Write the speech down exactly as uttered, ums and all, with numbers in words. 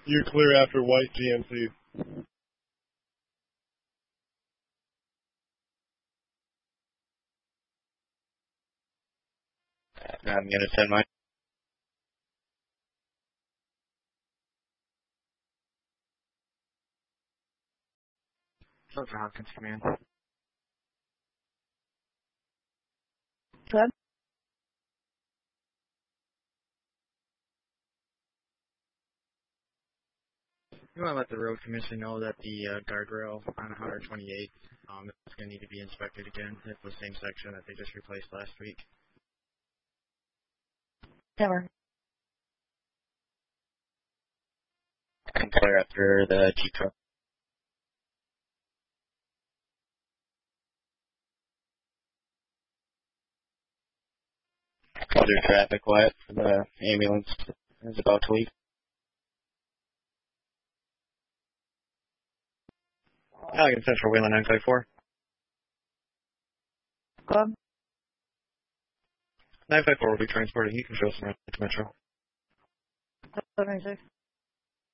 You're clear after white G M C. I'm going to send my... Silver Hopkins Command. Good. You want to let the road commission know that the uh, guardrail on one twenty-eight um, is going to need to be inspected again. It's the same section that they just replaced last week. Never. I'm clear after the G truck. Other traffic wet for the ambulance is about to leave. Allegan Central, Wayland nine five four. Good. nine five four will be transporting heat controls from to Metro. seventy-six.